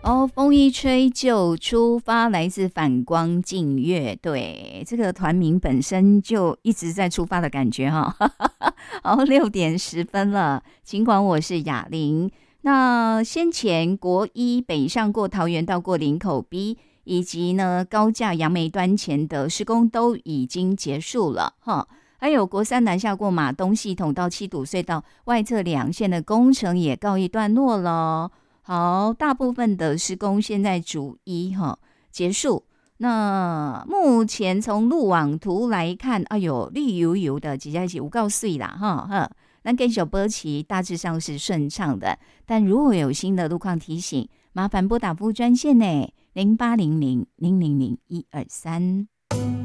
哦，风一吹就出发，来自反光镜乐队。这个团名本身就一直在出发的感觉哈。好，6:10了，尽管我是哑铃。那先前国一北上过桃园到过林口 B， 以及呢高架杨梅端前的施工都已经结束了哈。还有国三南下过马东系统到七堵隧道外侧两线的工程也告一段落了。好，大部分的施工现在逐一结束。那目前从路网图来看，哎呦，绿油油的，挤在一起无告碎啦哈。那跟小波奇大致上是顺畅的，但如果有新的路况提醒，麻烦拨打服务专线呢，0800000123。